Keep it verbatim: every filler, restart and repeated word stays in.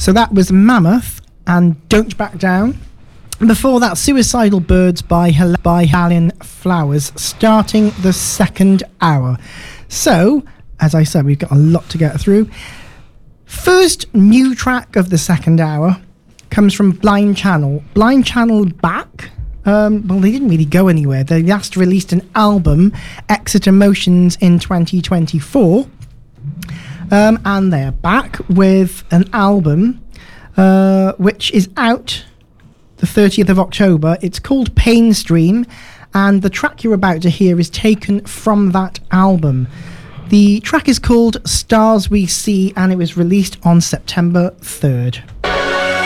So that was Mammoth and Don't Back Down. Before that, Suicidal Birds by Hel- by Helen Flowers, starting the second hour. So, as I said, we've got a lot to get through. First new track of the second hour comes from Blind Channel. Blind Channel back. Um, well, they didn't really go anywhere. They last released an album, Exit Emotions, in twenty twenty-four. Um, and they're back with an album uh, which is out the thirtieth of October. It's called Painstream, and the track you're about to hear is taken from that album. The track is called Stars We See, and it was released on September third.